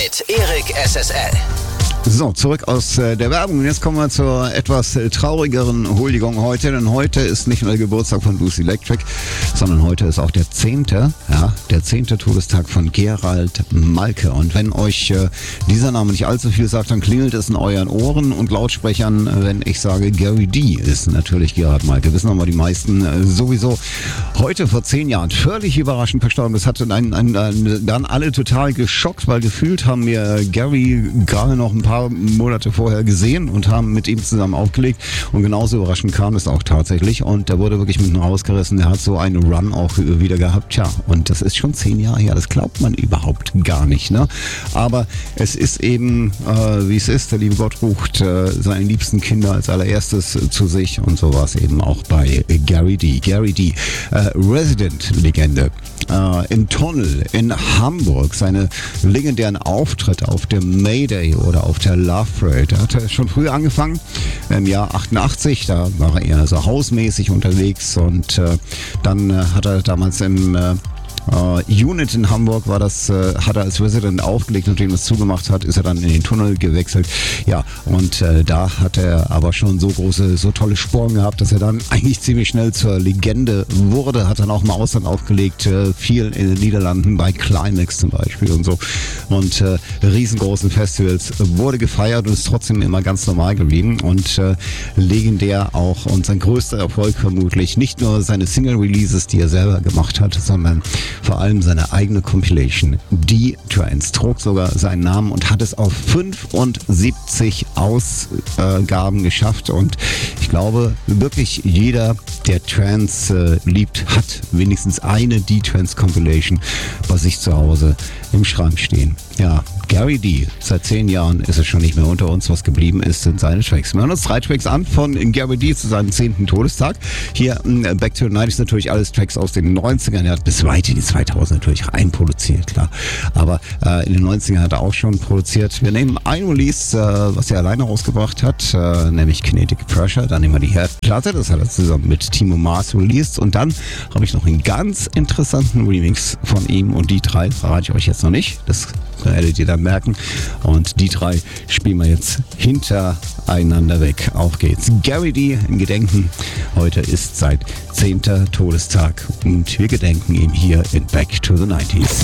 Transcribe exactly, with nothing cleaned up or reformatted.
Mit Erik S S L. So, zurück aus äh, der Werbung. Und jetzt kommen wir zur etwas äh, traurigeren Huldigung heute. Denn heute ist nicht nur der Geburtstag von Lucy Electric, sondern heute ist auch der zehnte, ja, der zehnte Todestag von Gerald Malke. Und wenn euch äh, dieser Name nicht allzu viel sagt, dann klingelt es in euren Ohren und Lautsprechern, wenn ich sage, Gary D. ist natürlich Gerald Malke. Wissen aber die meisten äh, sowieso. Heute vor zehn Jahren, völlig überraschend verstorben. Das hat ein, ein, ein, dann alle total geschockt, weil gefühlt haben wir Gary gerade noch ein paar Monate vorher gesehen und haben mit ihm zusammen aufgelegt. Und genauso überraschend kam es auch tatsächlich. Und der wurde wirklich mitten rausgerissen. Der hat so einen Run auch wieder gehabt. Tja, und das ist schon zehn Jahre her. Das glaubt man überhaupt gar nicht, ne? Aber es ist eben, äh, wie es ist. Der liebe Gott ruft äh, seine liebsten Kinder als allererstes zu sich. Und so war es eben auch bei Gary D. Gary D. Äh, Resident-Legende. Äh, Im Tunnel in Hamburg. Seine legendären Auftritte auf dem Mayday oder auf der Love Parade. Er hatte schon früh angefangen, im Jahr achtundachtzig, da war er eher so hausmäßig unterwegs und äh, dann äh, hat er damals im äh, Uh, Unit in Hamburg war das, äh, hat er als Resident aufgelegt, nachdem er es zugemacht hat, ist er dann in den Tunnel gewechselt. Ja, und äh, da hat er aber schon so große, so tolle Sporen gehabt, dass er dann eigentlich ziemlich schnell zur Legende wurde. Hat dann auch im Ausland aufgelegt, äh, viel in den Niederlanden, bei Climax zum Beispiel und so. Und äh, riesengroßen Festivals, wurde gefeiert und ist trotzdem immer ganz normal geblieben und äh, legendär auch. Und sein größter Erfolg vermutlich nicht nur seine Single-Releases, die er selber gemacht hat, sondern vor allem seine eigene Compilation, D-Trance, trug sogar seinen Namen und hat es auf fünfundsiebzig Ausgaben geschafft. Und ich glaube, wirklich jeder, der Trance äh, liebt, hat wenigstens eine D-Trance Compilation bei sich zu Hause im Schrank stehen. Ja, Gary D. Seit zehn Jahren ist es schon nicht mehr unter uns. Was geblieben ist, sind seine Tracks. Wir hören uns drei Tracks an von Gary D. zu seinem zehnten Todestag. Hier äh, Back to the nineties natürlich alles Tracks aus den neunzigern. Er hat bis weit in die zweitausender natürlich reinproduziert, klar. Aber äh, in den neunzigern hat er auch schon produziert. Wir nehmen ein Release, äh, was er alleine rausgebracht hat, äh, nämlich Kinetic Pressure. Dann nehmen wir die Herdplatte, das hat er zusammen mit Timo Maas released. Und dann habe ich noch einen ganz interessanten Remix von ihm. Und die drei verrate ich euch jetzt noch nicht. Das werdet ihr dann merken. Und die drei spielen wir jetzt hintereinander weg. Auf geht's. Gary D. im Gedenken. Heute ist sein zehnter Todestag. Und wir gedenken ihm hier in Back to the nineties.